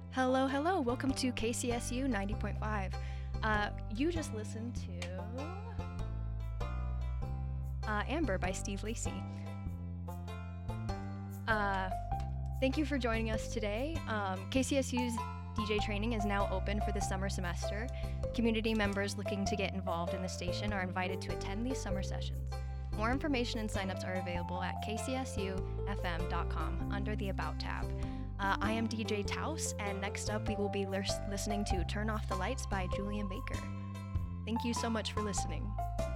Hello, hello. Welcome to KCSU 90.5. You just listened to Amber by Steve Lacy. Thank you for joining us today. KCSU's DJ training is now open for the summer semester. Community members looking to get involved in the station are invited to attend these summer sessions. More information and signups are available at kcsufm.com under the About tab. I am DJ Taus, and next up we will be listening to Turn Off the Lights by Julian Baker. Thank you so much for listening.